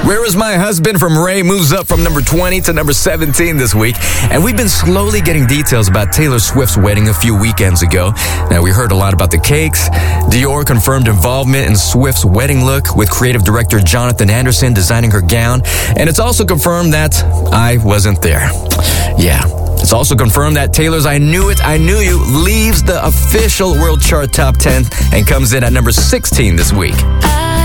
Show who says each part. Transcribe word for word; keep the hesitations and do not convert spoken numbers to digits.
Speaker 1: Where Is My Husband from Ray moves up from number twenty to number seventeen this week. And we've been slowly getting details about Taylor Swift's wedding a few weekends ago. Now, we heard a lot about the cakes. Dior confirmed involvement in Swift's wedding look with creative director Jonathan Anderson designing her gown. And it's also confirmed that I wasn't there. Yeah. It's also confirmed that Taylor's I Knew It, I Knew You leaves the official World Chart Top ten and comes in at number sixteen this week.